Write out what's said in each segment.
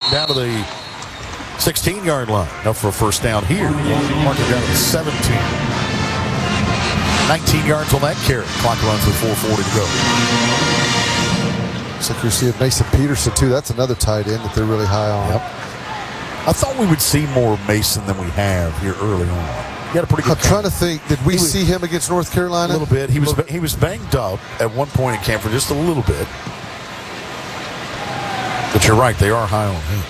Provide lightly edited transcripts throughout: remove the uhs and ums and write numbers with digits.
down to the 16-yard line. Enough for a first down here. Marking down to the 17. 19 yards on that carry. Clock runs with 4:40 to go. Looks like you're seeing Mason Peterson, too. That's another tight end that they're really high on. Yep. I thought we would see more Mason than we have here early on. He had a pretty good I'm trying to think, did we see him against North Carolina? A little bit. He was banged up at one point in camp for just a little bit. But you're right, they are high on him.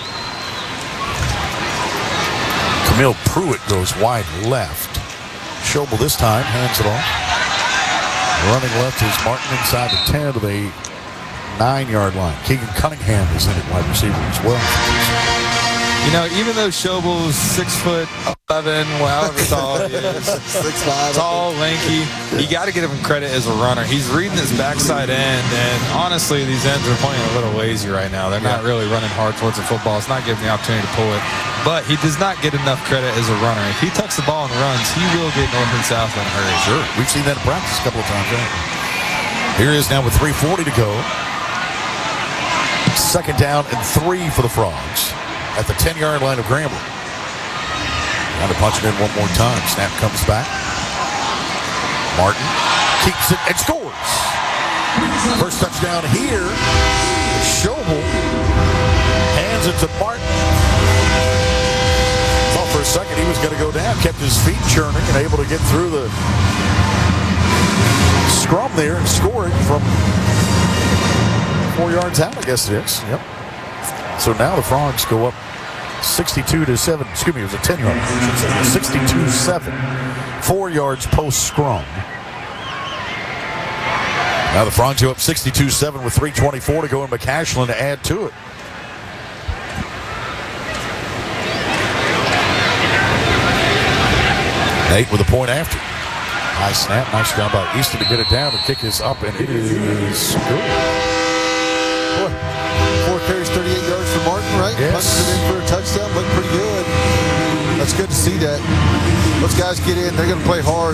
Camille Pruitt goes wide left. Schobel this time hands it off. Running left is Martin inside the 10 to the 9-yard line. Keegan Cunningham is in at wide receiver as well. You know, even though Schobel's 6'11", however tall he is, 6'5", tall, lanky, you got to give him credit as a runner. He's reading his backside end, and honestly, these ends are playing a little lazy right now. They're not really running hard towards the football. It's not giving the opportunity to pull it. But he does not get enough credit as a runner. If he tucks the ball and runs, he will get north and south in a hurry. Sure. We've seen that in practice a couple of times. Here he is now with 3:40 to go. Second down and 3 for the Frogs at the 10-yard line of Grambling. Trying to punch it in one more time. Snap comes back. Martin keeps it and scores. First touchdown here. Schobel hands it to Martin. Thought for a second he was going to go down. Kept his feet churning and able to get through the scrum there and score it from 4 yards out, I guess it is. Yep. So now the Frogs go up 62-7. Excuse me, it was a 10-yard. 62-7. 4 yards post scrum. Now the Frogs go up 62-7 with 3:24 to go, and McCashlin to add to it. Nate with a point after. Nice snap. Nice job by Easton to get it down. The kick is up, and it is good. Boy, 4 carries, 38 yards for Martin, right? Yes. Punches it in for a touchdown. Looked pretty good. That's good to see that. Those guys get in. They're going to play hard.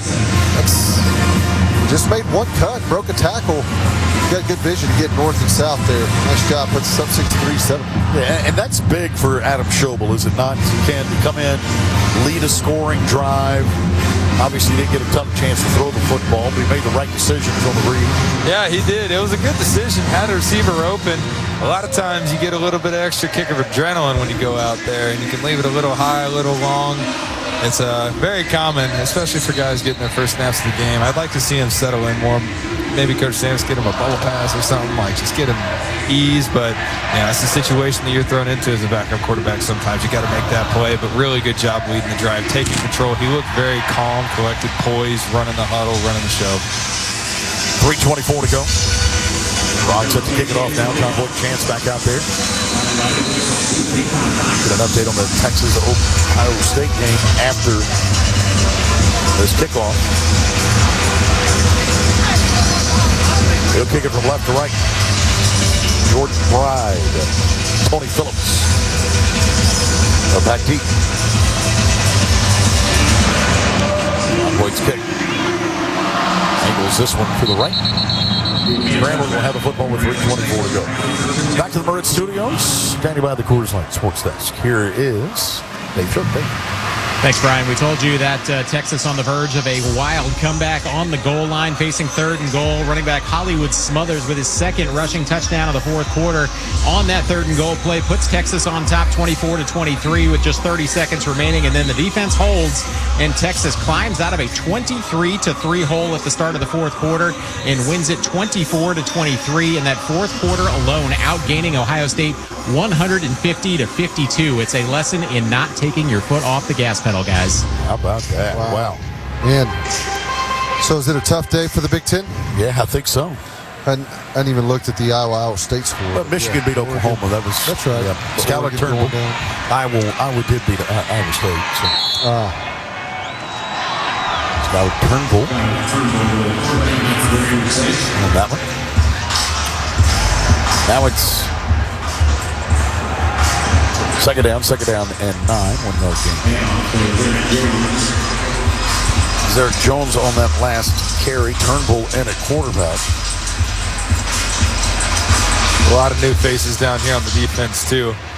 Just made one cut. Broke a tackle. Got good vision to get north and south there. Nice job. Puts us up 63-7. Yeah, and that's big for Adam Schobel, is it not? He can come in, lead a scoring drive. Obviously, he didn't get a tough chance to throw the football, but he made the right decisions on the read. Yeah, he did. It was a good decision. Had a receiver open. A lot of times you get a little bit of extra kick of adrenaline when you go out there, and you can leave it a little high, a little long. It's very common, especially for guys getting their first snaps of the game. I'd like to see him settle in more. Maybe Coach Sanders get him a bubble pass or something, like just get him ease. But yeah, that's the situation that you're thrown into as a backup quarterback. Sometimes you got to make that play. But really good job leading the drive, taking control. He looked very calm, collected, poised, running the huddle, running the show. 3:24 to go. Frogs set to kick it off now. John Boyd Chance back out there. Get an update on the Texas-Ohio State game after this kickoff. He'll kick it from left to right. Jordan Bride. Tony Phillips. Back deep. Boyd's kick. Angles this one to the right. Grambling will have the football with 3:24 to go. Back to the Merit Studios. Standing by the Coors Light Sports Desk. Here is Dave Shook. Thanks, Brian. We told you that Texas on the verge of a wild comeback on the goal line, facing 3rd and goal. Running back Hollywood Smothers with his second rushing touchdown of the 4th quarter on that 3rd and goal play puts Texas on top 24-23 with just 30 seconds remaining. And then the defense holds, and Texas climbs out of a 23-3 hole at the start of the 4th quarter and wins it 24-23. In that 4th quarter alone, outgaining Ohio State 150-52. It's a lesson in not taking your foot off the gas pedal, guys. How about that? Wow. Man, so is it a tough day for the Big Ten? Yeah, I think so. I hadn't even looked at the Iowa State score. But Michigan beat Oklahoma. That's right. Yeah. Skylar Turnbull. Iowa did beat Iowa State. So. Skylar Turnbull. And that one. Now it's second down and 9. 1 yard gain. Derek Jones on that last carry. Turnbull in at quarterback. A lot of new faces down here on the defense, too.